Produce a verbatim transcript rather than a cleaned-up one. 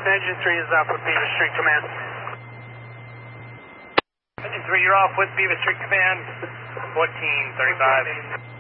Engine three is off with Beaver Street Command. Engine three, you're off with Beaver Street Command, fourteen thirty-five.